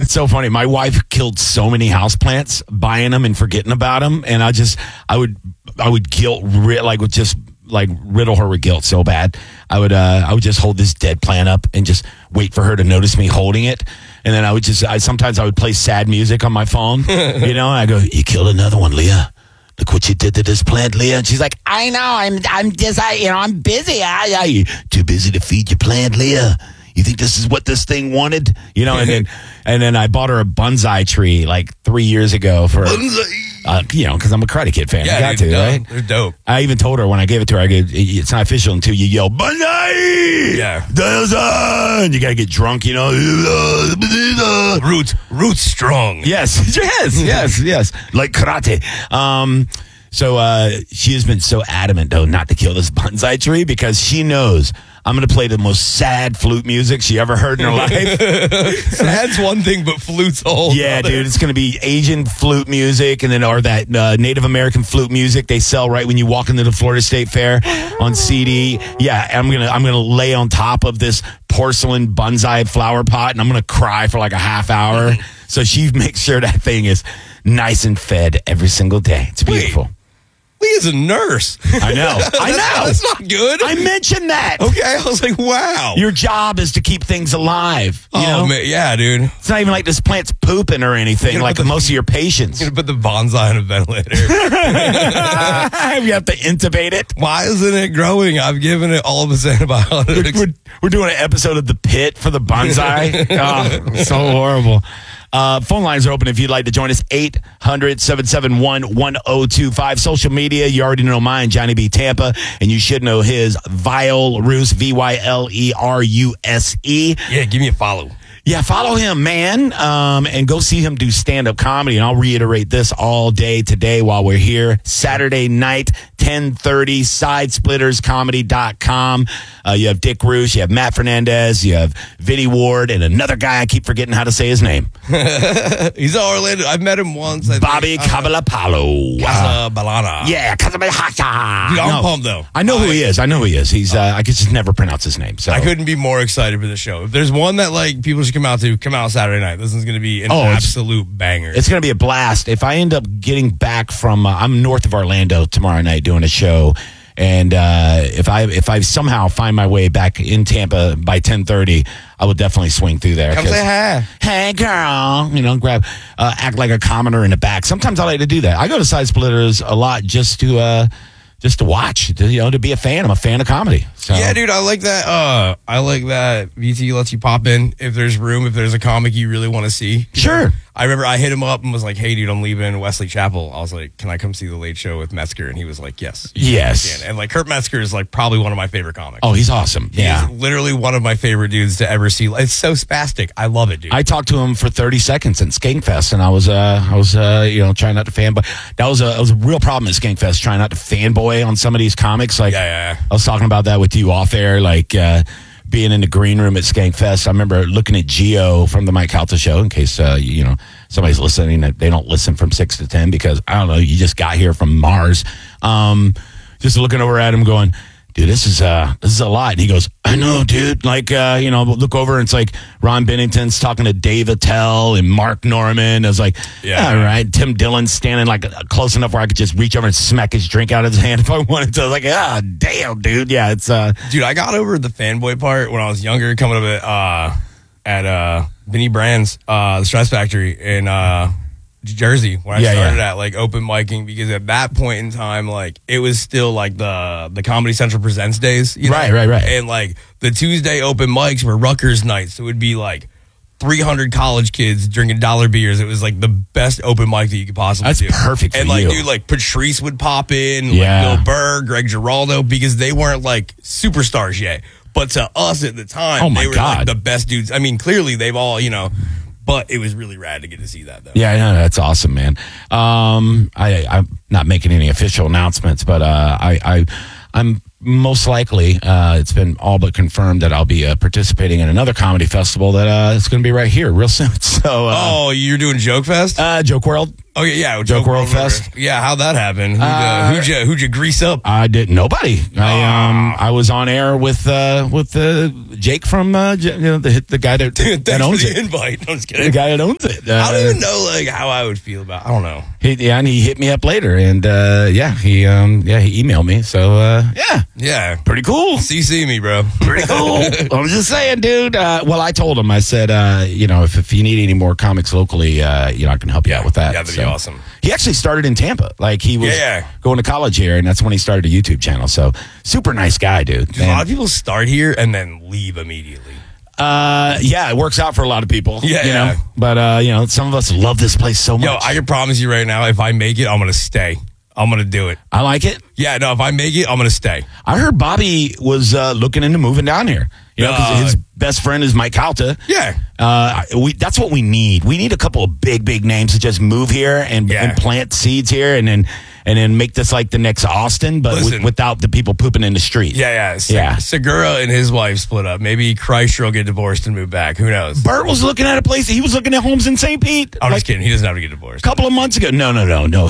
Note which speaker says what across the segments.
Speaker 1: It's so funny. My wife killed so many houseplants, buying them and forgetting about them, and I would riddle her with guilt so bad. I would just hold this dead plant up and just wait for her to notice me holding it, and then sometimes I would play sad music on my phone, and I go, "You killed another one, Leah. Look what you did to this plant, Leah." And she's like, "I know. I'm busy. I too busy to feed your plant, Leah. You think this is what this thing wanted?" And then I bought her a bonsai tree like 3 years ago for because I'm a Karate Kid fan.
Speaker 2: Yeah,
Speaker 1: I got to, right?
Speaker 2: They're dope.
Speaker 1: I even told her when I gave it to her, it's not official until you yell "Bonsai!"
Speaker 2: Yeah.
Speaker 1: And you got to get drunk,
Speaker 2: Roots strong.
Speaker 1: Yes, yes. Like karate. So she has been so adamant, though, not to kill this bonsai tree because she knows I'm going to play the most sad flute music she ever heard in her life.
Speaker 2: Sad's one thing, but flute's a whole other.
Speaker 1: Dude, it's going to be Asian flute music or that Native American flute music they sell right when you walk into the Florida State Fair on CD. Yeah, I'm gonna lay on top of this porcelain bonsai flower pot, and I'm going to cry for like a half hour. So she makes sure that thing is nice and fed every single day. It's beautiful.
Speaker 2: Leah's a nurse.
Speaker 1: I know.
Speaker 2: That's not good.
Speaker 1: I mentioned that.
Speaker 2: Okay, I was like, wow.
Speaker 1: Your job is to keep things alive. You know?
Speaker 2: Man, yeah, dude.
Speaker 1: It's not even like this plant's pooping or anything like most of your patients.
Speaker 2: You're going to put the bonsai on a ventilator.
Speaker 1: You have to intubate it.
Speaker 2: Why isn't it growing? I've given it all of its antibiotics.
Speaker 1: We're doing an episode of The Pit for the bonsai. Oh, so horrible. Phone lines are open if you'd like to join us. 800-771-1025. Social media, you already know mine, Johnny B. Tampa, and you should know his, Vyle Ruse, VYLERUSE.
Speaker 2: Yeah, give me a follow.
Speaker 1: Yeah, follow him, man, and go see him do stand-up comedy. And I'll reiterate this all day today while we're here. Saturday night, 10:30, sidesplitterscomedy.com. You have Dick Roosh, you have Matt Fernandez, you have Vinny Ward, and another guy I keep forgetting how to say his name.
Speaker 2: He's in Orlando. I've met him once.
Speaker 1: Bobby Cabalapalo.
Speaker 2: Casabalana.
Speaker 1: Yeah, Casabalana.
Speaker 2: Dude, I'm pumped, though.
Speaker 1: I know who he is. He's, I could just never pronounce his name. So
Speaker 2: I couldn't be more excited for the show. If there's one that people should come out Saturday night. This is going to be an absolute banger.
Speaker 1: It's going to be a blast. If I end up getting back from, I'm north of Orlando tomorrow night doing a show, and if I somehow find my way back in Tampa by 10:30, I will definitely swing through there.
Speaker 2: Come say hi.
Speaker 1: Hey, girl. Grab, act like a commoner in the back. Sometimes I like to do that. I go to Side Splitters a lot just to watch, to be a fan. I'm a fan of comedy. So.
Speaker 2: Yeah, dude, I like that. I like that VT lets you pop in if there's room, if there's a comic you really want to see.
Speaker 1: Sure.
Speaker 2: I remember I hit him up and was like, "Hey, dude, I'm leaving Wesley Chapel." I was like, "Can I come see the Late Show with Metzger?" And he was like, "Yes."
Speaker 1: Yes.
Speaker 2: And Kurt Metzger is probably one of my favorite comics.
Speaker 1: Oh, he's awesome. Yeah.
Speaker 2: He's literally one of my favorite dudes to ever see. It's so spastic. I love it, dude.
Speaker 1: I talked to him for 30 seconds at Skankfest, and I was trying not to fanboy. That was a real problem at Skankfest, trying not to fanboy on some of these comics.
Speaker 2: Yeah.
Speaker 1: I was talking about that with you off air, being in the green room at Skankfest. I remember looking at Gio from the Mike Calta show, in case somebody's listening that they don't listen from 6 to 10 because I don't know, you just got here from Mars. Just looking over at him, going, "Dude, this is a lot." And he goes, "I know, dude." Look over and it's like Ron Bennington's talking to Dave Attell and Mark Norman. I was like, yeah, all right. Tim Dillon's standing close enough where I could just reach over and smack his drink out of his hand if I wanted to. I was like, damn, dude. Yeah, it's
Speaker 2: dude, I got over the fanboy part when I was younger, coming up at Vinnie Brand's the Stress Factory in Jersey when I started at open micing, because at that point in time it was still the Comedy Central Presents days,
Speaker 1: right,
Speaker 2: and the Tuesday open mics were Rutgers nights, so it would be 300 college kids drinking dollar beers. It was the best open mic that you could possibly do.
Speaker 1: That's perfect for
Speaker 2: and
Speaker 1: you.
Speaker 2: Dude, Patrice would pop in, Bill Burr, Greg Giraldo, because they weren't superstars yet, but to us at the time, they were the best dudes. I mean, clearly they've all but it was really rad to get to see that, though.
Speaker 1: Yeah, I know. That's awesome, man. I'm not making any official announcements, but I'm most likely, it's been all but confirmed that I'll be participating in another comedy festival that it's going to be right here real soon. So,
Speaker 2: you're doing Joke Fest?
Speaker 1: Joke World.
Speaker 2: Oh yeah,
Speaker 1: Joke World Fest.
Speaker 2: Yeah, how'd that happen? Who'd you grease up?
Speaker 1: I didn't. Nobody. I was on air with Jake from the guy that
Speaker 2: Thanks
Speaker 1: owns
Speaker 2: for the
Speaker 1: it.
Speaker 2: invite. I'm just kidding.
Speaker 1: The guy that owns it.
Speaker 2: I don't even know like how I would feel about. I don't know.
Speaker 1: And he hit me up later, and he emailed me. So
Speaker 2: Yeah,
Speaker 1: pretty cool.
Speaker 2: CC me, bro.
Speaker 1: Pretty cool. I'm just saying, dude. Well, I told him. I said, if you need any more comics locally, I can help you out with that.
Speaker 2: Yeah, that'd be awesome.
Speaker 1: He actually started in Tampa. Like he was going to college here, and that's when he started a YouTube channel. So super nice guy, dude.
Speaker 2: A lot of people start here and then leave immediately.
Speaker 1: It works out for a lot of people.
Speaker 2: Yeah,
Speaker 1: you know. But some of us love this place so much.
Speaker 2: Yo, I can promise you right now, if I make it, I'm gonna stay. I'm gonna do it.
Speaker 1: I like it.
Speaker 2: Yeah, no, if I make it, I'm gonna stay.
Speaker 1: I heard Bobby was looking into moving down here. Because his best friend is Mike Calta.
Speaker 2: Yeah.
Speaker 1: That's what we need. We need a couple of big names to just move here and plant seeds here and then make this like the next Austin, but without the people pooping in the street.
Speaker 2: Yeah. Segura and his wife split up. Maybe Kreischer will get divorced and move back. Who knows?
Speaker 1: Bert was looking at a place. He was looking at homes in St. Pete.
Speaker 2: I'm just kidding. He doesn't have to get divorced.
Speaker 1: A couple of months ago. No.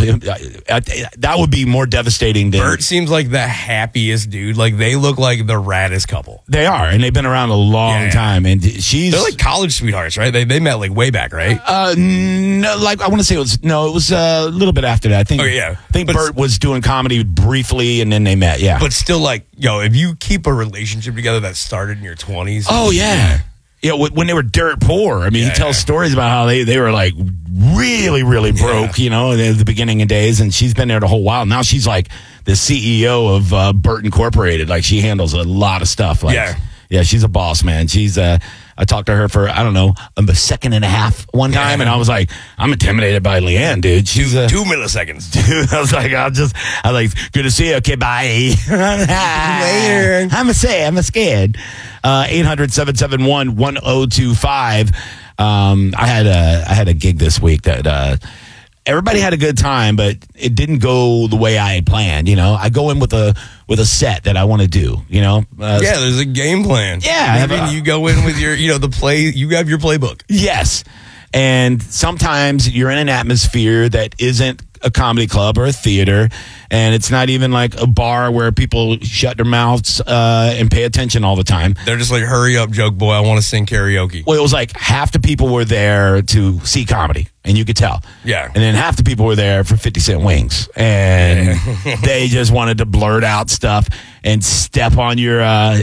Speaker 1: That would be more devastating than...
Speaker 2: Bert seems like the happiest dude. Like, they look like the raddest couple.
Speaker 1: They are, and they've been around a long time. And
Speaker 2: they're like college sweethearts, right? They met like way back, right?
Speaker 1: No, like I want to say it was a little bit after that. I think Bert was doing comedy briefly, and then they met. Yeah,
Speaker 2: but still, like, if you keep a relationship together that started in your 20s.
Speaker 1: Oh yeah. Yeah, when they were dirt poor. I mean, he tells stories about how they were like really, really broke, in the beginning of days, and she's been there the whole while. Now she's like the CEO of Burt Incorporated. Like, she handles a lot of stuff. Like, yeah, she's a boss, man. She's I talked to her for, I don't know, a second and a half one time, and I was like, I'm intimidated by Leanne, dude. She's
Speaker 2: 2 milliseconds.
Speaker 1: Dude, I was like, good to see you. Okay, bye. Later. I'm scared. 800-771-1025. I had a gig this week that everybody had a good time, but it didn't go the way I had planned. I go in with a set that I want to do.
Speaker 2: There's a game plan.
Speaker 1: Yeah,
Speaker 2: you go in with your the play. You have your playbook.
Speaker 1: Yes, and sometimes you're in an atmosphere that isn't a comedy club or a theater, and it's not even like a bar where people shut their mouths and pay attention all the time.
Speaker 2: They're just like, hurry up, joke boy, I want to sing karaoke.
Speaker 1: Well, it was like half the people were there to see comedy, and you could tell. Yeah. And then half the people were there for 50-cent wings, and they just wanted to blurt out stuff and step on your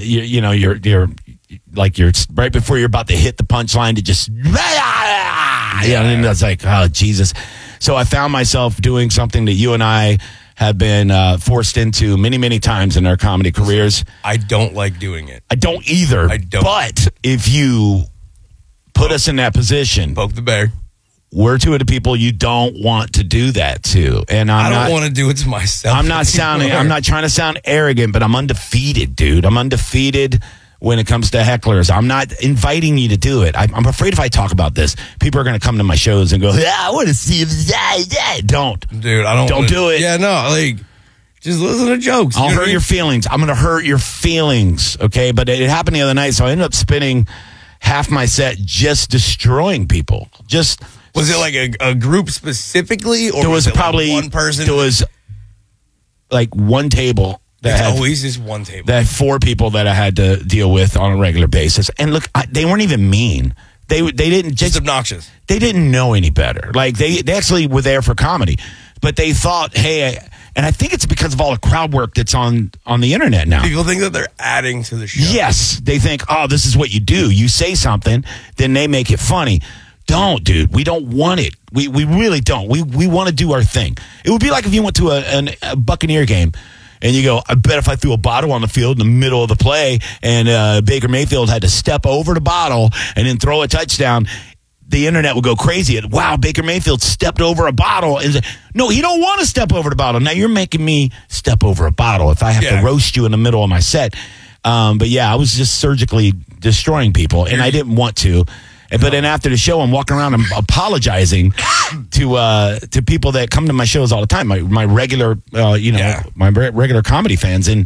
Speaker 1: like you're right before you're about to hit the punchline to just and that's like, oh Jesus. So I found myself doing something that you and I have been forced into many times in our comedy careers.
Speaker 2: I don't like doing it.
Speaker 1: I don't either.
Speaker 2: I don't.
Speaker 1: But if you put us in that position,
Speaker 2: poke the bear.
Speaker 1: We're two of the people you don't want to do that to. And I don't
Speaker 2: want to do it to myself.
Speaker 1: I'm not trying to sound arrogant, but I'm undefeated, dude. I'm undefeated when it comes to hecklers. I'm not inviting you to do it. I'm afraid if I talk about this, people are going to come to my shows and go, I want to see if don't.
Speaker 2: Dude, I don't
Speaker 1: do it.
Speaker 2: Yeah, no, like, just listen to jokes.
Speaker 1: I'll hurt your feelings. I'm going to hurt your feelings, okay? But it happened the other night, so I ended up spending half my set just destroying people.
Speaker 2: Was it like a group specifically, or
Speaker 1: there was
Speaker 2: probably like one person?
Speaker 1: There was like one table.
Speaker 2: Always just one table.
Speaker 1: That had 4 people that I had to deal with on a regular basis. And look, they weren't even mean. They didn't just
Speaker 2: obnoxious.
Speaker 1: They didn't know any better. Like they actually were there for comedy, but they thought, hey, and I think it's because of all the crowd work that's on the internet now.
Speaker 2: People think that they're adding to the show.
Speaker 1: Yes, they think, oh, this is what you do. You say something, then they make it funny. Don't, dude. We don't want it. We really don't. We want to do our thing. It would be like if you went to a Buccaneer game. And you go, I bet if I threw a bottle on the field in the middle of the play and Baker Mayfield had to step over the bottle and then throw a touchdown, the internet would go crazy. Wow, Baker Mayfield stepped over a bottle. And no, he don't want to step over the bottle. Now you're making me step over a bottle if I have to roast you in the middle of my set. But yeah, I was just surgically destroying people, and I didn't want to. But then after the show, I'm walking around and apologizing to people that come to my shows all the time, my regular, my regular comedy fans, and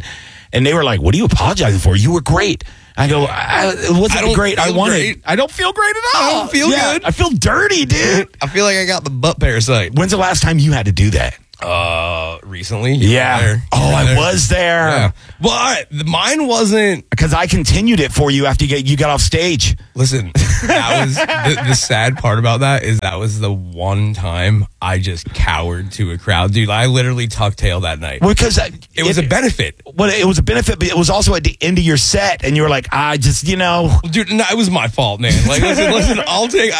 Speaker 1: And they were like, what are you apologizing for? You were great. I go, it wasn't great. I don't feel great at all.
Speaker 2: I don't feel good.
Speaker 1: I feel dirty, dude.
Speaker 2: I feel like I got the butt parasite.
Speaker 1: When's the last time you had to do that?
Speaker 2: Recently.
Speaker 1: I was there.
Speaker 2: Yeah. Well, all right. Mine wasn't,
Speaker 1: because I continued it for you after you got off stage.
Speaker 2: Listen, that was the sad part about that is that was the one time I just cowered to a crowd, dude. I literally tucked tail that night.
Speaker 1: Well, because
Speaker 2: it was a benefit.
Speaker 1: Well, it was a benefit, but it was also at the end of your set, and you were like, I just,
Speaker 2: dude, no, it was my fault, man. Like, listen, I'll take.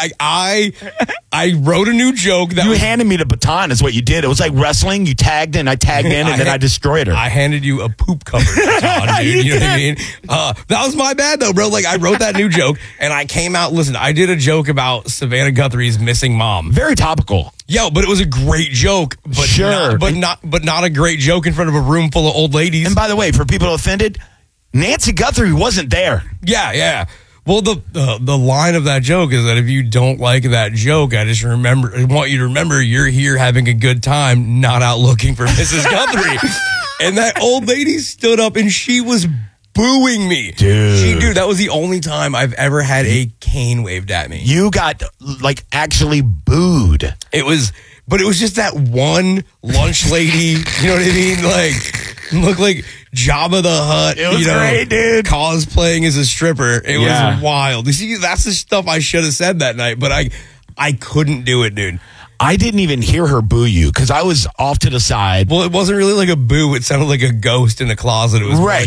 Speaker 2: I wrote a new joke that
Speaker 1: you handed me the baton. Is what you did. It was like wrestling. You tagged in, I tagged in, and then I destroyed her.
Speaker 2: I handed you a poop covered baton, dude. You know what I mean? That was my bad though, bro. Like, I wrote that new joke, and I came out. Listen, I did a joke about Savannah Guthrie's missing mom.
Speaker 1: Very topical.
Speaker 2: Yo, but it was a great joke. But
Speaker 1: sure,
Speaker 2: not a great joke in front of a room full of old ladies.
Speaker 1: And by the way, for people offended, Nancy Guthrie wasn't there.
Speaker 2: Yeah. Well, the line of that joke is that if you don't like that joke, I want you to remember you're here having a good time, not out looking for Mrs. Guthrie. And that old lady stood up and she was booing me.
Speaker 1: Dude.
Speaker 2: That was the only time I've ever had a cane waved at me.
Speaker 1: You got, like, actually booed.
Speaker 2: It was just that one lunch lady, you know what I mean? Like, looked like Jabba the Hutt.
Speaker 1: It was great, dude.
Speaker 2: Cosplaying as a stripper. It was wild. You see, that's the stuff I should have said that night, but I couldn't do it, dude.
Speaker 1: I didn't even hear her boo you because I was off to the side.
Speaker 2: Well, it wasn't really like a boo. It sounded like a ghost in a closet. It was
Speaker 1: right.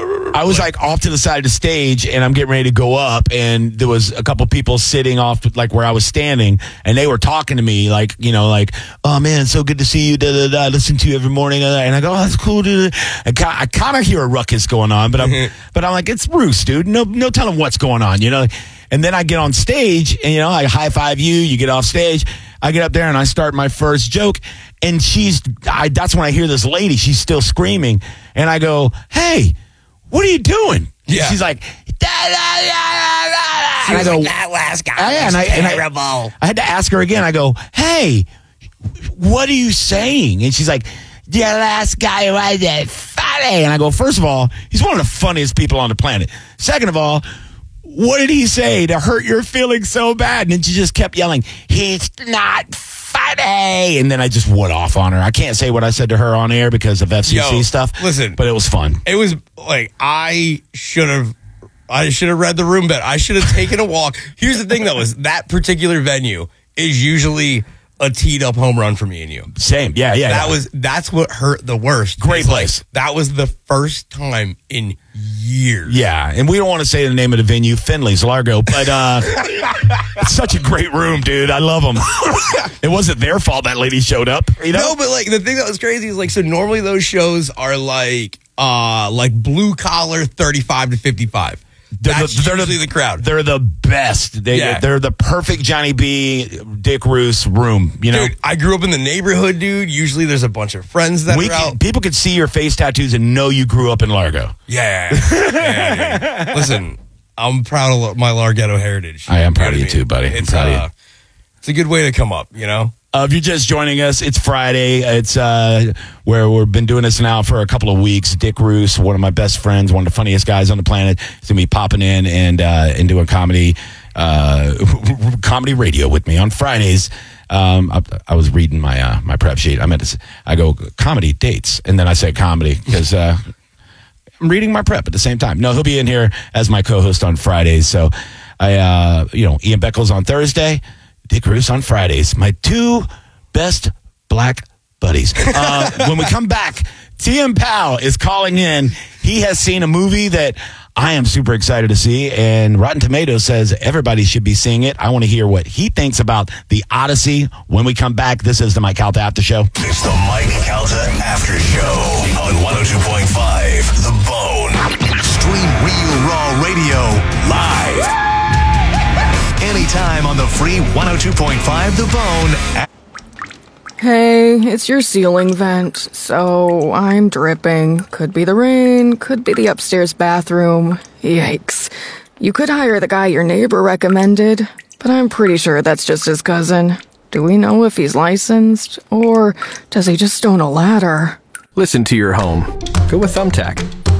Speaker 1: I was like off to the side of the stage, and I'm getting ready to go up, and there was a couple people sitting off like where I was standing, and they were talking to me like, oh man, so good to see you. Da, da, da. I listen to you every morning, and I go, oh, that's cool, dude. I kind of hear a ruckus going on, but I'm like, it's Bruce, dude. No telling what's going on, And then I get on stage, and I high five you. You get off stage. I get up there and I start my first joke, and that's when I hear this lady. She's still screaming, and I go, hey, what are you doing?
Speaker 2: Yeah.
Speaker 1: She's like, da, da, da, da.
Speaker 3: And I go, that last guy was terrible.
Speaker 1: I had to ask her again. I go, hey, what are you saying? And she's like, the last guy was funny. And I go, first of all, he's one of the funniest people on the planet. Second of all, what did he say to hurt your feelings so bad? And then she just kept yelling, he's not funny. And then I just went off on her. I can't say what I said to her on air because of FCC stuff.
Speaker 2: Listen,
Speaker 1: but it was fun.
Speaker 2: It was like, I should have read the room better. I should have taken a walk. Here's the thing, though, is that particular venue is usually a teed up home run for me and you.
Speaker 1: Same. Yeah.
Speaker 2: That's what hurt the worst.
Speaker 1: Great place.
Speaker 2: Like, that was the first time in years.
Speaker 1: Yeah, and we don't want to say the name of the venue, Finley's Largo, but it's such a great room, dude. I love them. It wasn't their fault that lady showed up.
Speaker 2: No, but like the thing that was crazy is like, so normally those shows are like blue collar 35 to 55. That's usually the crowd.
Speaker 1: They're the best. They're the perfect Johnny B, Dick Roos room.
Speaker 2: Dude, I grew up in the neighborhood, dude. Usually there's a bunch of friends that are out.
Speaker 1: People could see your face tattoos and know you grew up in Largo.
Speaker 2: Yeah, dude. Listen, I'm proud of my Larghetto heritage.
Speaker 1: I am proud of you too, buddy. I'm proud of you.
Speaker 2: It's a good way to come up,
Speaker 1: If you're just joining us, it's Friday. It's where we've been doing this now for a couple of weeks. Dick Roos, one of my best friends, one of the funniest guys on the planet, is going to be popping in and doing comedy radio with me on Fridays. I was reading my prep sheet. I go comedy dates, and then I say comedy because I'm reading my prep at the same time. No, he'll be in here as my co-host on Fridays. So Ian Beckles on Thursday. Dick Roos on Fridays. My two best black buddies. When we come back, TM Powell is calling in. He has seen a movie that I am super excited to see, and Rotten Tomatoes says everybody should be seeing it. I want to hear what he thinks about The Odyssey when we come back. This is the Mike Calta After Show.
Speaker 4: It's the Mike Calta After Show on 102.5 The Bone. Stream Real Raw Radio live. Anytime on the free 102.5 The Bone.
Speaker 5: Hey, it's your ceiling vent, so I'm dripping. Could be the rain, could be the upstairs bathroom. Yikes. You could hire the guy your neighbor recommended, but I'm pretty sure that's just his cousin. Do we know if he's licensed, or does he just own a ladder?
Speaker 6: Listen to your home. Go with Thumbtack.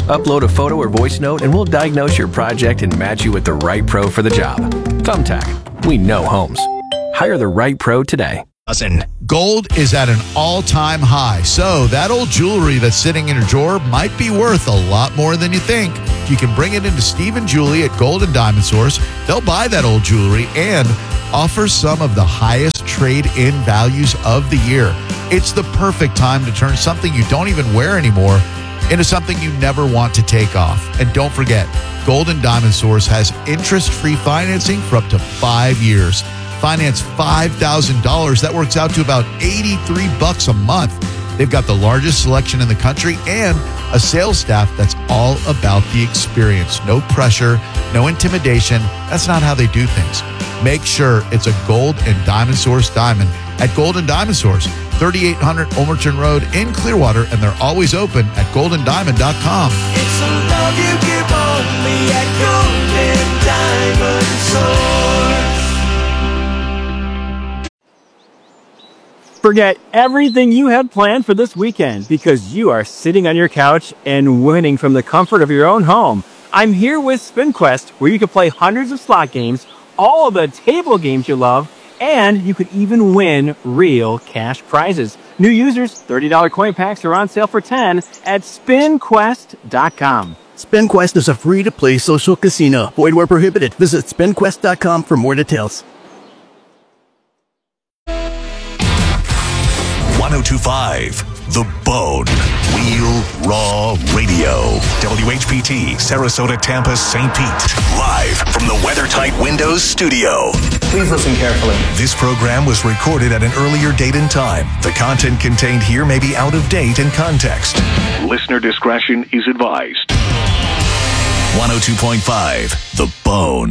Speaker 6: Upload a photo or voice note and we'll diagnose your project and match you with the right pro for the job. Thumbtack. We know homes. Hire the right pro today.
Speaker 7: Gold is at an all-time high, so that old jewelry that's sitting in your drawer might be worth a lot more than you think. If you can bring it into Steve and Julie at Gold and Diamond Source, they'll buy that old jewelry and offer some of the highest trade-in values of the year. It's the perfect time to turn something you don't even wear anymore into something you never want to take off. And don't forget, Gold and Diamond Source has interest-free financing for up to 5 years. Finance $5,000. That works out to about $83 a month. They've got the largest selection in the country and a sales staff that's all about the experience. No pressure, no intimidation. That's not how they do things. Make sure it's a Gold and Diamond Source diamond at Gold and Diamond Source, 3800 Ulmerton Road in Clearwater, and they're always open at goldendiamond.com.
Speaker 8: It's a love you give only at Gold and Diamond Source.
Speaker 9: Forget everything you had planned for this weekend because you are sitting on your couch and winning from the comfort of your own home. I'm here with SpinQuest, where you can play hundreds of slot games, all of the table games you love, and you could even win real cash prizes. New users, $30 coin packs are on sale for $10 at SpinQuest.com.
Speaker 10: SpinQuest is a free-to-play social casino. Void where prohibited. Visit SpinQuest.com for more details.
Speaker 4: 102.5 The Bone. Real Raw Radio. WHPT, Sarasota, Tampa, St. Pete. Live from the WeatherTight Windows studio.
Speaker 11: Please listen carefully.
Speaker 4: This program was recorded at an earlier date and time. The content contained here may be out of date in context. Listener discretion is advised. 102.5 The Bone.